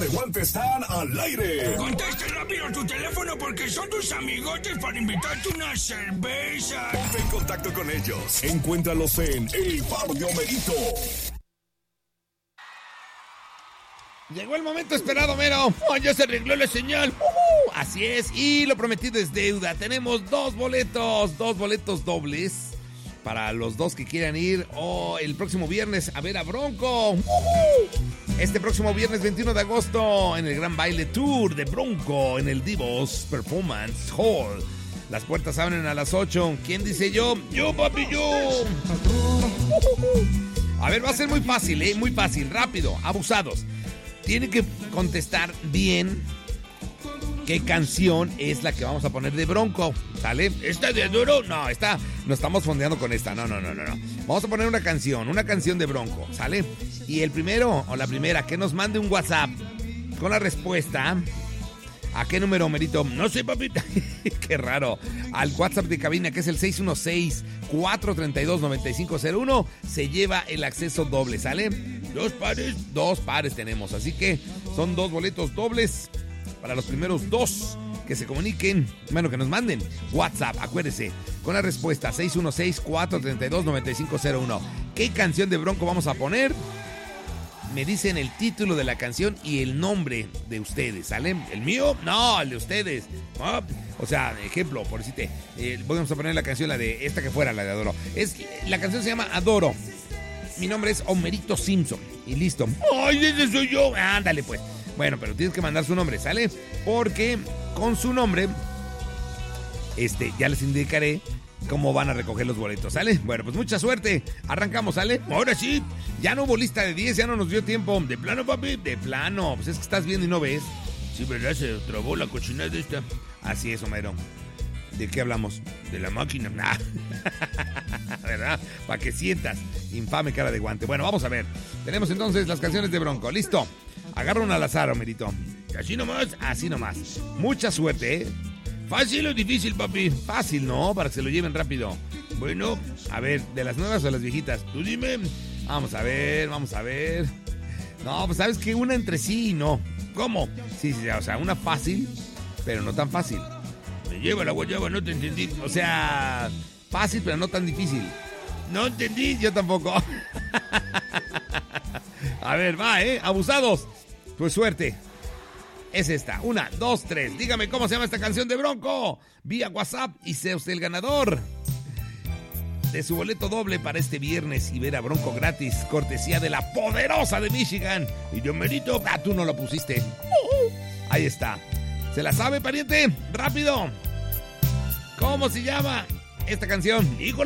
de Guante están al aire. Contesta rápido tu teléfono porque son tus amigotes para invitarte una cerveza. Ponte en contacto con ellos. Encuéntralos en El Bar de Homerito. Llegó el momento esperado, mero. Oh, ya se arregló la señal. Así es, y lo prometido es deuda. Tenemos dos boletos dobles para los dos que quieran ir el próximo viernes a ver a Bronco. Este próximo viernes 21 de agosto en el Gran Baile Tour de Bronco en el Divos Performance Hall. Las puertas abren a las 8. ¿Quién dice yo? Yo, papi, yo. A ver, va a ser muy fácil, muy fácil, rápido, abusados. Tienen que contestar bien qué canción es la que vamos a poner de Bronco, ¿sale? ¿Esta de duro? No, no estamos fondeando con esta, no. Vamos a poner una canción de Bronco, ¿sale? Y el primero o la primera que nos mande un WhatsApp con la respuesta. ¿A qué número, Homerito? No sé, papita. Qué raro. Al WhatsApp de cabina, que es el 616-432-9501, se lleva el acceso doble, ¿sale? Dos pares tenemos, así que son dos boletos dobles para los primeros dos que se comuniquen, bueno, que nos manden WhatsApp, acuérdese, con la respuesta 616-432-9501. ¿Qué canción de Bronco vamos a poner? Me dicen el título de la canción y el nombre de ustedes, ¿sale? ¿El mío? No, el de ustedes. Oh, o sea, ejemplo, por decirte, vamos a poner la canción, la de esta que fuera, la de Adoro. La canción se llama Adoro. Mi nombre es Homerito Simpson. Y listo. ¡Ay, ese soy yo! Ándale, pues. Bueno, pero tienes que mandar su nombre, ¿sale? Porque con su nombre, ya les indicaré cómo van a recoger los boletos, ¿sale? Bueno, pues mucha suerte. Arrancamos, ¿sale? Ahora sí. Ya no hubo lista de 10, ya no nos dio tiempo. ¿De plano, papi? De plano. Pues es que estás viendo y no ves. Sí, ¿verdad? Se trabó la cochinada esta. Así es, Homero. ¿De qué hablamos? De la máquina. Nah. ¿Verdad? Para que sientas. Infame cara de guante. Bueno, vamos a ver. Tenemos entonces las canciones de Bronco. ¿Listo? Agarra un al azar, Homerito. Así nomás. Así nomás. Mucha suerte, ¿eh? ¿Fácil o difícil, papi? Fácil, ¿no? Para que se lo lleven rápido. Bueno, a ver, ¿de las nuevas o las viejitas? Tú dime. Vamos a ver. No, pues sabes que una entre sí y no. ¿Cómo? Sí, o sea, una fácil, pero no tan fácil. Me lleva la guayaba, no te entendí. O sea, fácil, pero no tan difícil. No entendí, yo tampoco. A ver, va, abusados. Pues suerte. Es esta. 1, 2, 3. Dígame cómo se llama esta canción de Bronco. Vía WhatsApp y sea usted el ganador de su boleto doble para este viernes y ver a Bronco gratis, cortesía de la poderosa de Michigan. Y yo, Merito, tú no lo pusiste. Ahí está. ¿Se la sabe, pariente? ¡Rápido! ¿Cómo se llama esta canción? ¡Híjole!